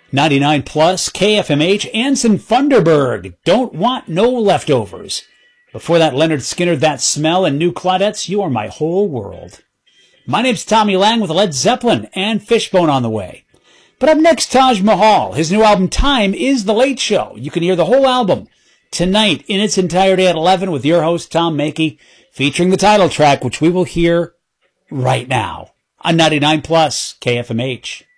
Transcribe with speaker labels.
Speaker 1: 99 plus, KFMH, Anson Funderburg. Don't want no leftovers. Before that, Leonard Skinner, That Smell, and New Claudettes, You Are My Whole World. My name's Tommy Lang with Led Zeppelin and Fishbone on the way. But up next, Taj Mahal. His new album, Time, is The Late Show. You can hear the whole album tonight in its entirety at 11 with your host, Tom Mackey, featuring the title track, which we will hear right now on 99 plus, KFMH.